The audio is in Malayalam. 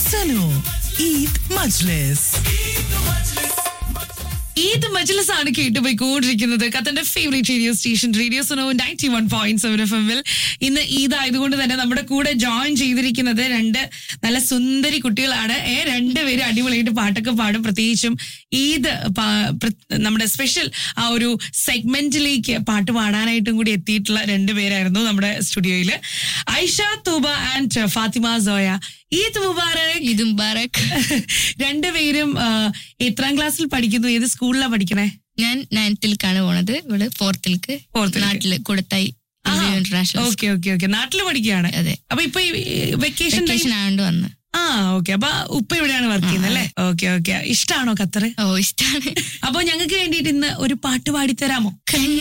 Sano Eid Majlis. ഈദ് മജ്ലിസ് ആണ് കേട്ടുപോയിക്കൊണ്ടിരിക്കുന്നത്. ഖത്തറിന്റെ favourite radio station radio Suno 91.7 FM. ഇന്ന് ഈദ് ആയതുകൊണ്ട് തന്നെ നമ്മുടെ കൂടെ ജോയിൻ ചെയ്തിരിക്കുന്നത് രണ്ട് നല്ല സുന്ദരി കുട്ടികളാണ്. രണ്ടുപേരും അടിപൊളിയായിട്ട് പാട്ടൊക്കെ പാടും. പ്രത്യേകിച്ചും ഈദ് നമ്മുടെ സ്പെഷ്യൽ ആ ഒരു സെഗ്മെന്റിലേക്ക് പാട്ട് പാടാനായിട്ടും കൂടി എത്തിയിട്ടുള്ള രണ്ടുപേരായിരുന്നു നമ്മുടെ സ്റ്റുഡിയോയില്. Aisha Thooba and Fathima soya. ഈദ് മുബാറക്. ഈദ് മുബാറക്. രണ്ടുപേരും എത്രാം ക്ലാസ്സിൽ പഠിക്കുന്നു? ഏത് സ്കൂളിലാണ് പഠിക്കണേ? ഞാൻ 9th പോണത്. ഇവിടെ 4th നാട്ടില് കൊടുത്തായി ഇന്റർനാഷണൽ. Okay okay okay. നാട്ടില് പഠിക്കുകയാണ്. അതെ. അപ്പൊ ഇപ്പൊ വെക്കേഷൻ ആയതുകൊണ്ട് വന്ന്. ഓക്കെ. അപ്പൊ ഉപ്പ ഇവിടെയാണ് വർക്ക് ചെയ്യുന്നത് അല്ലേ? Okay okay. ഇഷ്ടാണോ ഖത്തർ? ഓ, ഇഷ്ടാണ്. അപ്പൊ ഞങ്ങൾക്ക് വേണ്ടിയിട്ട് ഇന്ന് ഒരു പാട്ട് പാടിത്തരാമോ?